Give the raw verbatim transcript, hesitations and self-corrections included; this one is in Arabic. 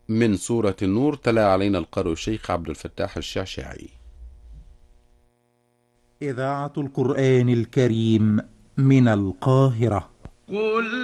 من سورة النور، تلا علينا القارئ الشيخ عبد الفتاح الشعشاعي. إذاعة القرآن الكريم من القاهرة. قل